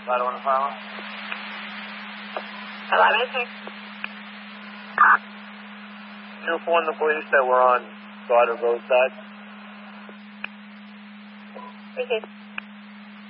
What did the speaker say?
Vital on the phone. Hello, Missy. You inform the police that we're on side or roadside? Okay.